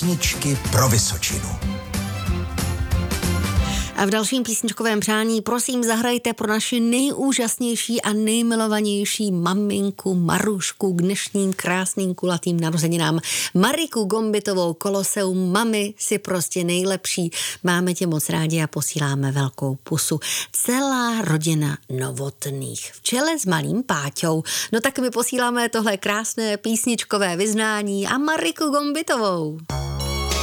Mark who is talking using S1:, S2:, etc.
S1: Písničky pro Vysočinu.
S2: A v dalším písničkovém přání prosím zahrajte pro naši nejúžasnější a nejmilovanější maminku Marušku k dnešním krásným kulatým narozeninám. Mariku Gombitovou, Koloseum, mami, si prostě nejlepší. Máme tě moc rádi a posíláme velkou pusu. Celá rodina Novotných v čele s malým Páťou. No tak my posíláme tohle krásné písničkové vyznání a Mariku Gombitovou.